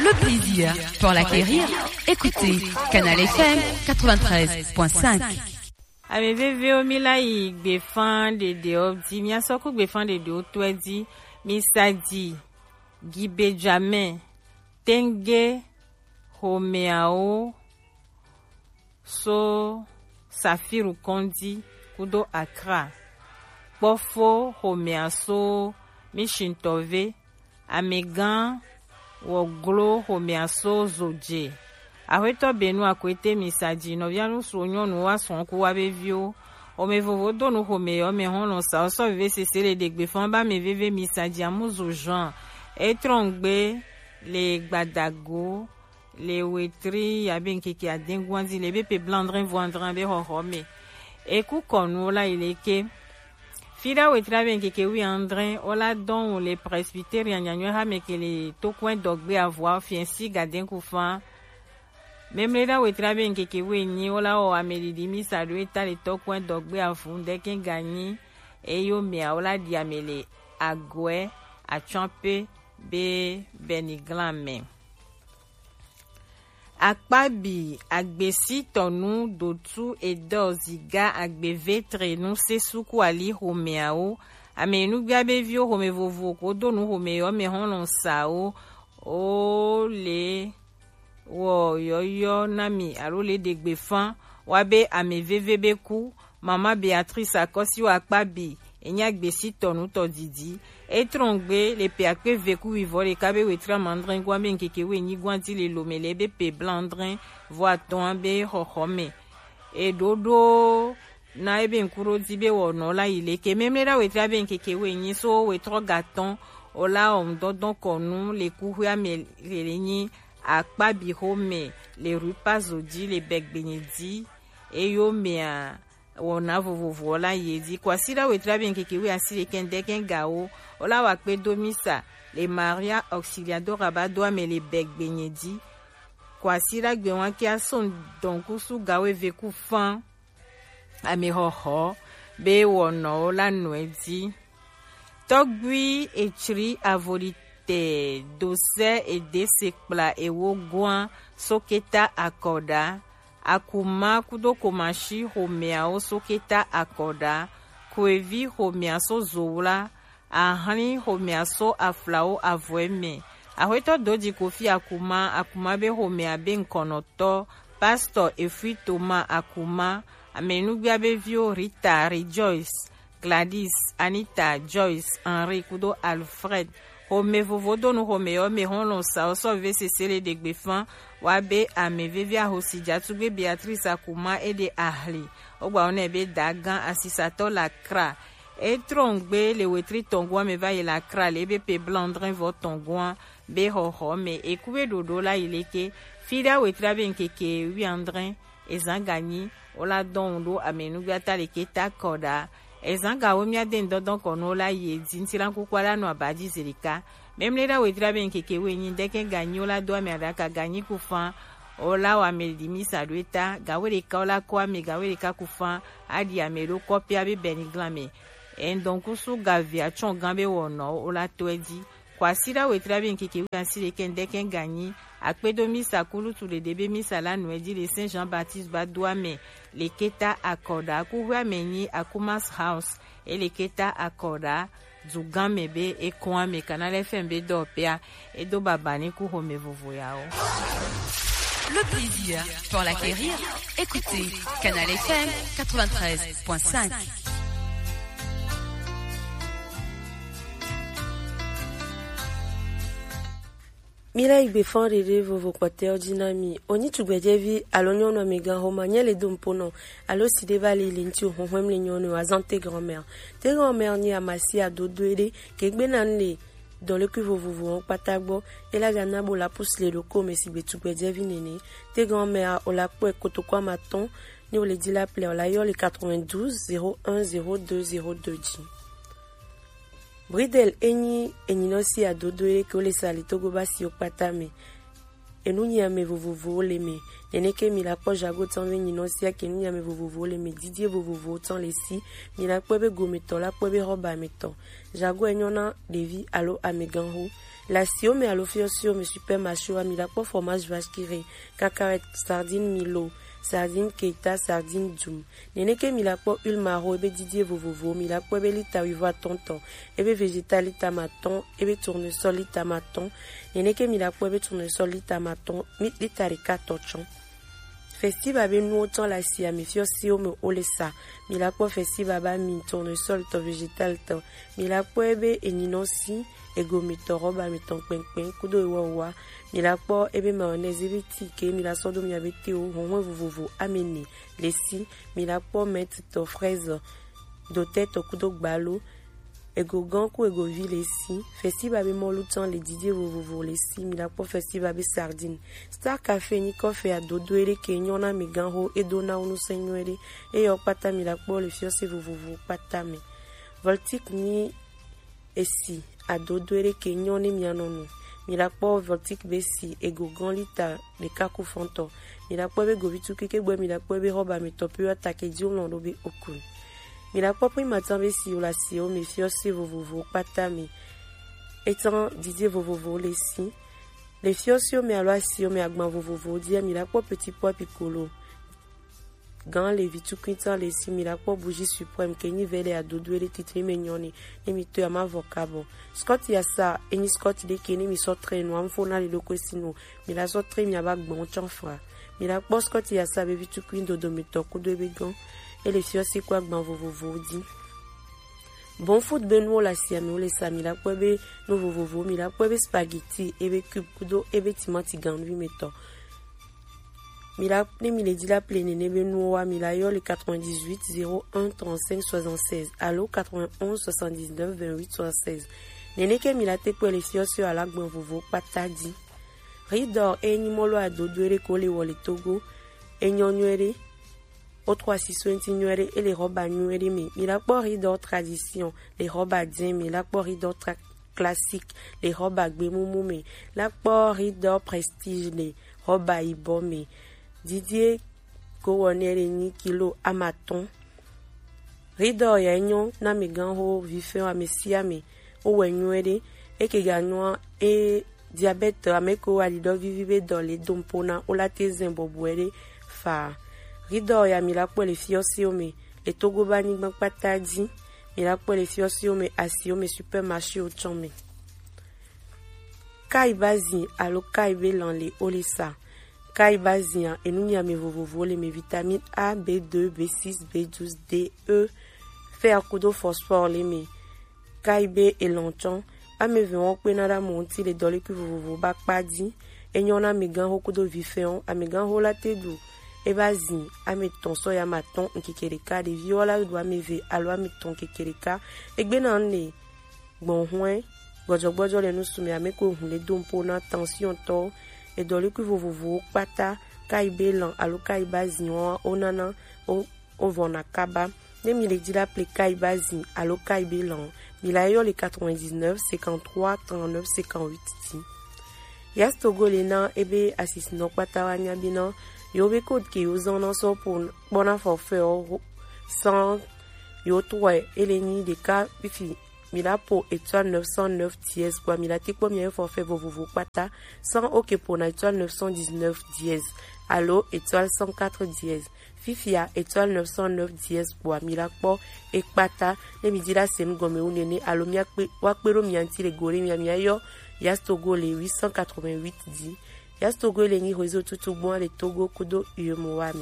Le plaisir pour l'acquérir, écoutez Canal FM 93.5. Ameveve omilai gbefan de obdi mi asoku gbefan de otwedi Mr. D Guy Benjamin Tenge Homeao So Safiru Kondi Kudo Accra Pofo Homeaso Mishintove Amegan Woglo Homeaso Zoje Aweto benu akwete misaji no vianu sonyo no wa sonku wa bevio o me vovodo no home o me hono sa so vive sesele de gbefan ba me vive misaji amuzo Jean etrongbe le gbadago le wetri ya benkiki adengwanzi le bepe blandrin voandrin be hohome eku konu la ileke Fida wetra benkiki wi andrin ola don le presbytérien nyanyo ha mekele to coin dogbe avoir fiensi gaden kufan Même les là où travaillent en quelque chose ni ou là où amélie ça doit être les top coin d'ogbe à fond dès qu'un gagne et yo mais ou là diamélé à goué à champer be beniglame akpabi agbesi tonu dotu edoziga agbevetre nu sesuku ali homeao amenu biabe vio home vovo ko donu homeo me honon sao o le wo yoyo nami arole de gbefan wabe amevevebe ku mama Beatrice akosi wa akpabi enya gbesi tonu to didi etrongbe le peakpe veku vivore kabe wetra mandrin gwa be nkeke we ni gwanti le lomele be pe blandrin voa ton be hohome e dodo na ebe nkuro dibe wono la ileke memle la wetra be nkeke we ni so wetro gaton ola omdodon konu le kuhu ameleni akpabi home le rupa zodi le begbenedi eyo mea wona vovovo la yedi kwa sira wetra bien kekewe asire kendeken gao ola wakpe domisa le Maria Auxiliador abado me le begbenedi kwa sira gbewan ki ason donku su gawe veku fan ame hoho be wono la noedi togui etri avolite dose et desekpla ewo gwan soketa akoda akuma kudo komashi homeao soketa akoda kwevi homeaso zoula ahani homeaso aflao avoeme ahweto dodi kofi akuma be homea be nkonoto pastor efui Thomas akuma amenubia be vio Rita Rejoice Gladys Anita Joyce Henri kudo Alfred Home vovodo no home o me hono sa so ve sesele de gbefan wa be amevevia hosija tugbe Beatrice akuma e de ahli ogba ona be dagan asisato la kra e trongbe le wetri tongwa me va la kra le be pe blandrin vo tongwa be hoho me ekube dodo la ileke fida wetra be nkeke wi andrin ezangani ola dondo amenu gata le keta koda ezanga womia den dodon kono la yedi ntira kukwala no abadi zirika memle da wetra ben keke wenyi deke ganyo la do me adaka ganyi kufan ola wa melimi sadueta gawere ka ola kwa me gawere ka kufan adi amelo kopia be beniglame endonku su gavia chongambe wono ola twedi kwa sira wetra ben keke wansire ken deke ganyi akpedomi sakulu tu le debe misala noedi le Saint Jean-Baptiste Badouame le keta akoda kuhwa menyi akumas house et le keta akoda zugamebe e kwame Canal FM dopia et do babani ku home vovo yao. Le plaisir pour l'acquérir, écoutez Canal FM 93.5. Mila igbefan rere vovo kwate ordinami oni tugbejevi alonyono megan homa nyele dompono alo sideva le lenti honhom le nyono azante grand-mère te grand-mère ni amasi adodoede kegbenan le dans le cuve vovo patagbo et la gana bo la pousse le locaux mais si betugbejevi nene te grand-mère o la po kotokwa maton ni o le dit la ple o la yo le 92 01 02 02 ji Bridel eni eninosi adodoe ke ole sali togo basi okpatame enunya me vovovo le me neneke mi la po jago tan eninosi a kenunya me vovovo le me Didier vovovo tan le si mi la kwebe gometo la kwebe roba meto jago enyona devi alo ameganho La sio me alofio me supermarché a milakpo fromage vache qui rit, cacahuète, sardine Milo, sardine Keita, sardine Djoum. Neneke milakpo huile maro ebe Didier vovovo, milakpo ebe lita wivo tonton, ebe végétal lita maton, ebe tournesol lita maton, neneke milakpo ebe tournesol lita maton, mit lita rika tochon. Festival be nou autant la sia me fio si o me olesa milakpo festival ba mi tournesol to végétal to milakpo ebe eninosi ego mi toroba mi ton kpenkpen kudo ewa milakpo ebe mayonnaise ebe tike milasodo mi abete o honwe vovovo ameni lesi milakpo met to fraise do tête kudo gbalo ego ganku ego ville si festival be mo lutan le Didier vovovo le si milakpo festival be sardine star café ni kofe a dodo ere kenyona mi ganho edona unu senywere e yo pata milakpo le fiose vovovo pata me voltique ni esi a dodo ere kenyone mianono milakpo voltique be si ego gan lita le kaku fonto milakpo be gobitu keke bwe milakpo be roba me topio atake di olondo be okun milakpo pri matin be si o la si o me fiose vovovo pata me étant Didier vovovo les si les fiose o me alo si o me agban vovovo dia milakpo petit pois piccolo gan le vitu quintan les si milakpo bougie suprême keni vele a dodo ele titri menyoni ni mi to ama vocabo scott ya sa eni scott de keni mi so tre no am fona le lokosino mi la so tre mi aba gbon chanfra milakpo scott ya sa be vitu quindo do mi to kudo be gan et les fios c'est quoi gban vovovo di bon foot benwo la siame le samila kwebe no vovovo mila kwebe spaghetti ebe cube kudo ebe timati ganvi meto mila ne mi le di la plene ne benwo wa mila yo le 98 01 35 76 allo 91 79 28 76 neneke mila te pour les fios sur la gban vovovo patadi ridor eni molo adodo ere ko le wole Togo enyonywere au 360 nuere et les robes à nuere mais milakpo ridor tradition les robes à din milakpo ridor classique les robes à gbemumu mais lakpo ridor prestige les robes à ibo mais Didier kowonere ni kilo amaton ridor ya nyon na megan ho vife a mesia me o wenuere e ke ganwa e diabète ameko alido vivibe dans les dompona o la tezen bobuere fa ridor ya milakpo le fiose o me le Togo bani gban patadi milakpo le fiose o me asi o me supermarché o chome kai bazi alo kai belan le olesa kai bazi en nous ya me vovovo le me vitamine A B2 B6 B12 D E fer kudo phosphore le me kai be elonchon a me veon pe nara monti le dole ku vovovo bakpadi enyona me gan hokudo vifeon a me gan hola tedu ebazi ameton so ya maton nkikereka de viola do ameve alo ameton kekereka egbena ne gbonhwen gbojo le nusume ameko hun le dompo na tension to e dole ku vovovo pata kai belan alo kai bazi onana o vona kaba ne mi le di la ple kai bazi alo kai belan milayo le 99 53 39 58 di yas Togo le na ebe asisino pata wanya bina yobe code ki uzona so pour bona forfait sans yo toi eleni de ka bifi mila po étoile 909 dièse quoi mila te quoi mien forfait vovovo pata sans ok pour na étoile 919 dièse allo étoile 104 dièse fifia étoile 909 dièse quoi mila po e pata ne mi dira sem gome unene allo mia wa pero mi anti le gore mia yo yas Togo le 888 di yas Togo le ni réseau tout bon le Togo kudo umoami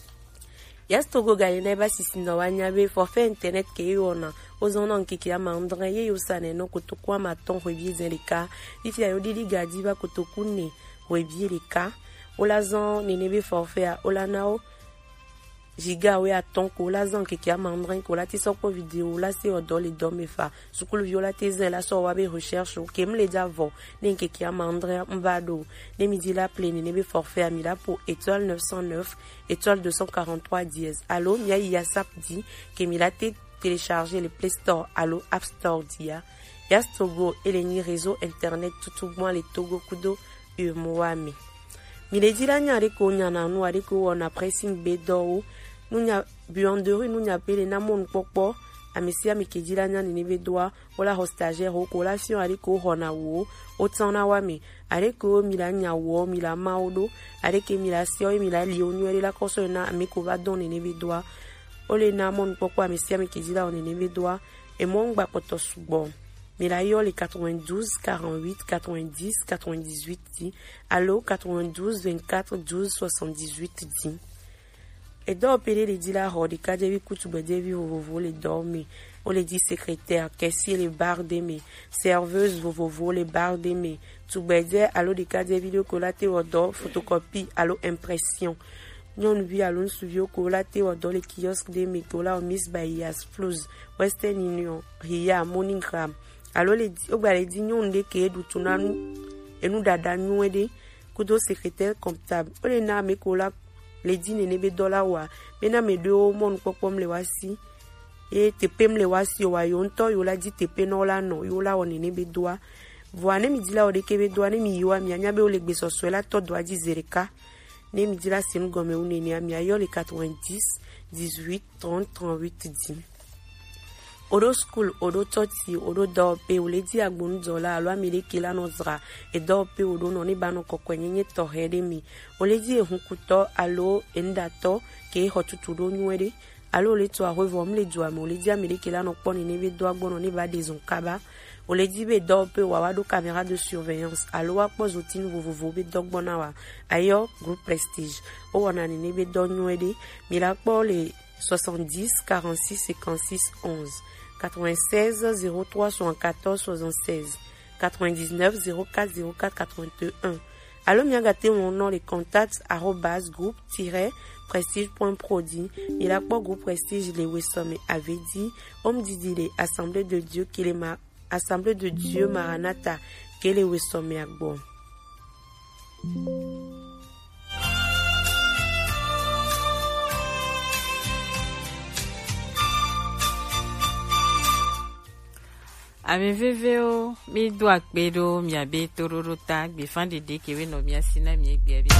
yas Togo galene ba sisina wanyabe forfait internet ke yona ozona nkiki ya mandra ye yosane no kutokwa maton rebie zelika ifi ya yodili gadi ba kutokune rebie lika olazan nenebe forfait olanao giga we aton ko lazan nkiki ya mandra ko la ti soko vidéo la se odol le domefa sukulu viola tezen la so wabe recherche ke mle javo ne nkiki ya mandra mbado ne midi la pleine nenebe forfait amila pour étoile 909 étoile 243 dièse allo mia ya sapdi ke milate télécharger le Play Store allo App Store dia yas Togo eleni réseau internet tout bon le Togo kudo umoami miledi nyare ko nyana no ari ko on pressing bedo nunya buanderie nunya pele na mon popo amisia mikejila nya nebe doa ola hostager o collation ariko hona wo otana wame ariko mila nya wo mila maudo areke mila sio mila lionu la koso na amiko va don nebe doa ole na mon poko amisia mikejila on nebe doa e mon gba poto subo mila yo les 92 48 90 98 10 allo 92 24 12 78 10. Et donc, les dit la rode, quand j'ai vu que tu vous les dormir, on les dit secrétaire, caissier, les barres d'aimer, serveuse, vous les barres d'aimer, tu bédé, allo, des cas de vidéos collaté au dos, photocopie, allo, impression. Nous, on vit, allo, suivio collaté au dos, les kiosques d'aimer, colla, Miss Bahias, Flous, Western Union, Ria, Monogram. Allo, les dit, oh, les dit, nous, on dit que nous, et nous, dada, nous, aider, kudo secrétaire comptable, on les n'a, mais colla, les dînes nebe dola wa mena me do mon popom le wasi e tepem le wasi wa yonto yo la di tepe no la no yo la on nebe doa voane mi dila o de kebe doa ne mi yo mi anya be o le gbeso so la to doa di zereka ne mi dila sem gome une ne mi ayo le 90 18 30 38 10 Odo school, odo toti, odo dope, o le di agbonu zola, alo ameleke la nozra, e dope odo noni bano kokwenye tohede mi. O le di hunkuto, alo endato, ke e hotutudo nyuede, alo le to a revom le duame, o le di ameleke la nokponi neve do agbono ne ba dezon kaba, o le di be dope wawado caméra de surveillance, alo akpo zotin vovovo be dogbona wa, ayo groupe prestige, o wanani neve do nyuede, mi la kpo le 70 46 56 11. 96 03 74 76 99 04 04 81. Allo miagate mon nom les contacts @groupe-prestige.prodi. Il a pas groupe prestige les Wesome avait dit homme dit assemblée de Dieu qu'il est assemblée de Dieu Maranatha qu'il est Wesome agbo. Ame veveo mi do akpedo mi abe tororota gbe fan dede kewe no mi asina mi egbe